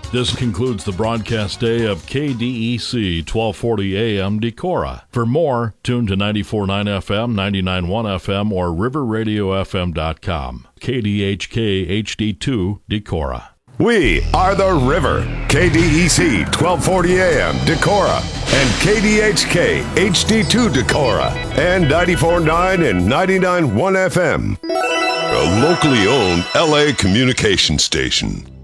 This concludes the broadcast day of KDEC 1240 AM Decorah. For more, tune to 94.9 FM, 99.1 FM, or riverradiofm.com. KDHK HD2 Decorah. We are the River, KDEC 1240 AM Decorah, and KDHK HD2 Decorah, and 94.9 and 99.1 FM. A locally owned LA communication station.